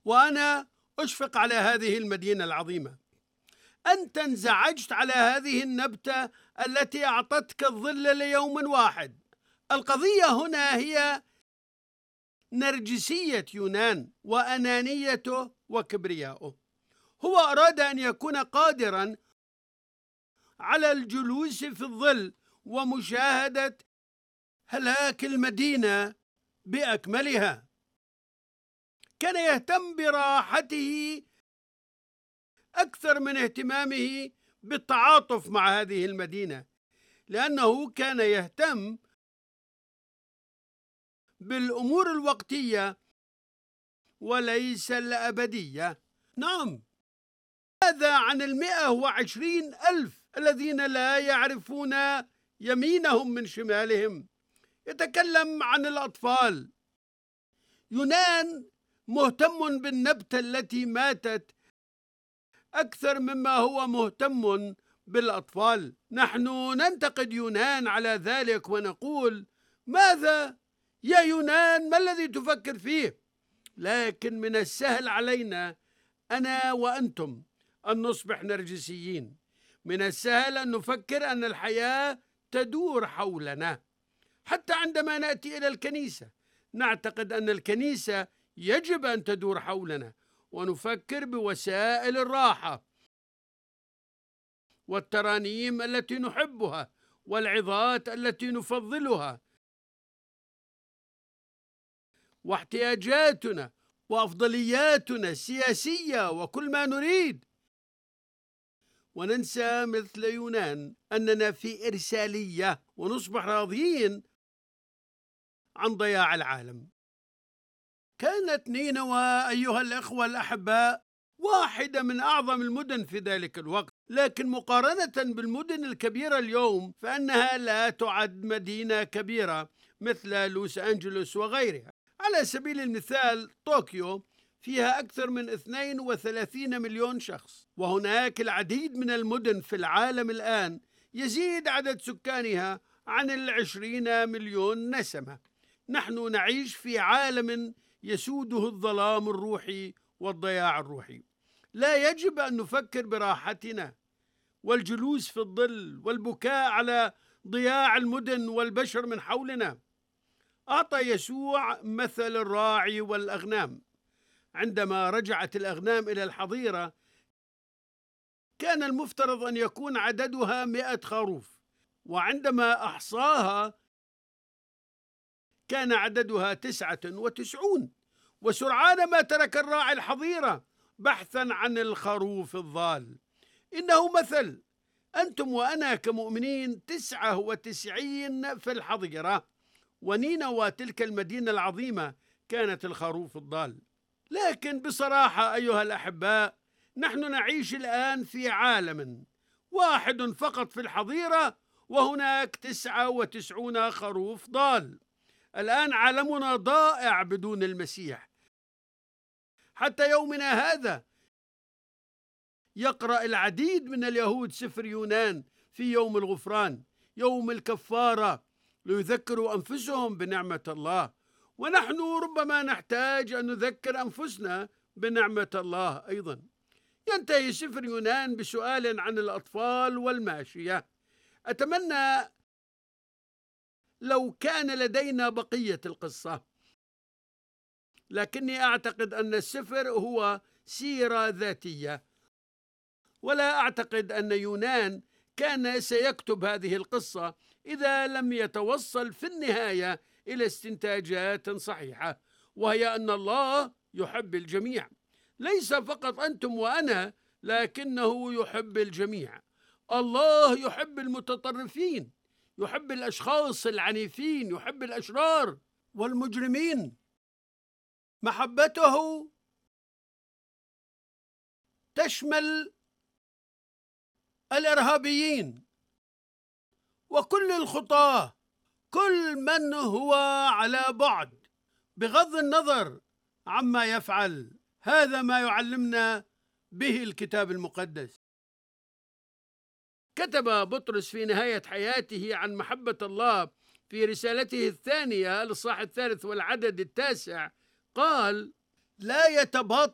وأنا أشفق على هذه المدينة العظيمة. أنت انزعجت على هذه النبتة التي أعطتك الظل ليوم واحد. القضية هنا هي نرجسية يونان وأنانيته وكبرياؤه. هو أراد أن يكون قادرا على الجلوس في الظل ومشاهدة هلاك المدينة بأكملها. كان يهتم براحته أكثر من اهتمامه بالتعاطف مع هذه المدينة، لأنه كان يهتم بالأمور الوقتية وليس الأبدية. نعم، هذا عن 120,000 الذين لا يعرفون يمينهم من شمالهم. يتكلم عن الأطفال. يونان مهتم بالنبتة التي ماتت أكثر مما هو مهتم بالأطفال. نحن ننتقد يونان على ذلك ونقول: ماذا يا يونان؟ ما الذي تفكر فيه؟ لكن من السهل علينا أنا وأنتم أن نصبح نرجسيين. من السهل أن نفكر أن الحياة تدور حولنا. حتى عندما نأتي إلى الكنيسة نعتقد أن الكنيسة يجب أن تدور حولنا، ونفكر بوسائل الراحة والترانيم التي نحبها والعظات التي نفضلها واحتياجاتنا وأفضلياتنا السياسية وكل ما نريد، وننسى مثل يونان أننا في إرسالية، ونصبح راضيين عن ضياع العالم. كانت نينوى أيها الأخوة الأحباء واحدة من أعظم المدن في ذلك الوقت، لكن مقارنة بالمدن الكبيرة اليوم فإنها لا تعد مدينة كبيرة مثل لوس أنجلوس وغيرها. على سبيل المثال طوكيو فيها أكثر من 32 مليون شخص، وهناك العديد من المدن في العالم الآن يزيد عدد سكانها عن 20 مليون نسمة. نحن نعيش في عالم يسوده الظلام الروحي والضياع الروحي. لا يجب أن نفكر براحتنا والجلوس في الظل والبكاء على ضياع المدن والبشر من حولنا. أعطى يسوع مثل الراعي والأغنام. عندما رجعت الأغنام إلى الحظيرة كان المفترض أن يكون عددها 100 خروف، وعندما أحصاها كان عددها 99. وسرعان ما ترك الراعي الحظيرة بحثا عن الخروف الضال. إنه مثل. أنتم وأنا كمؤمنين 99 في الحظيرة، ونينوى تلك المدينة العظيمة كانت الخروف الضال. لكن بصراحة أيها الأحباء، نحن نعيش الآن في عالم واحد فقط في الحظيرة، وهناك 99 خروف ضال. الآن عالمنا ضائع بدون المسيح. حتى يومنا هذا يقرأ العديد من اليهود سفر يونان في يوم الغفران، يوم الكفارة، ليذكروا أنفسهم بنعمة الله. ونحن ربما نحتاج أن نذكر أنفسنا بنعمة الله أيضا. ينتهي سفر يونان بسؤال عن الأطفال والماشية. أتمنى لو كان لدينا بقية القصة، لكني أعتقد أن السفر هو سيرة ذاتية، ولا أعتقد أن يونان كان سيكتب هذه القصة إذا لم يتوصل في النهاية إلى استنتاجات صحيحة، وهي أن الله يحب الجميع، ليس فقط أنتم وأنا، لكنه يحب الجميع. الله يحب المتطرفين، يحب الأشخاص العنيفين، يحب الأشرار والمجرمين. محبته تشمل الإرهابيين وكل الخطاة، كل من هو على بعد بغض النظر عما يفعل. هذا ما يعلمنا به الكتاب المقدس. كتب بطرس في نهاية حياته عن محبة الله في رسالته الثانية الإصحاح 3 والعدد 9، قال: لا يتباطأ